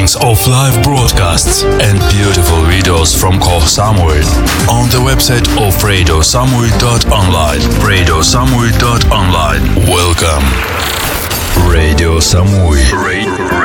recordings of live broadcasts and beautiful videos from Koh Samui on the website of radiosamui.online. radiosamui.online. Welcome. Radio Samui.